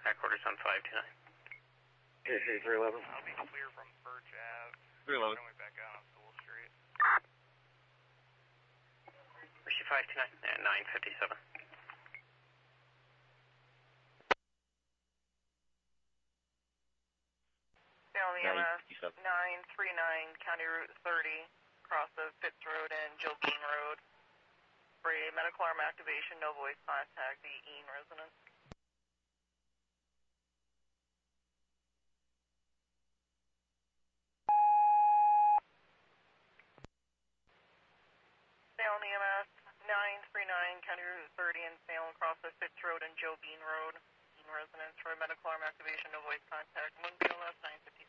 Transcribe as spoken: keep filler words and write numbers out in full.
Headquarters on five two nine. K C three eleven. I'll be clear from Birch Ave. three eleven. Going back out on School Street. Rishi five two nine and nine fifty-seven. Salem E M S nine three nine, County Route thirty, cross of Fitz Road and Joe Bean Road. For a medical arm activation, no voice contact, the Ean resident. Salem E M S nine three nine, County Route thirty in Salem, cross of Fitz Road and Joe Bean Road. Ean residents for a medical arm activation, no voice contact. one B L S nine fifty.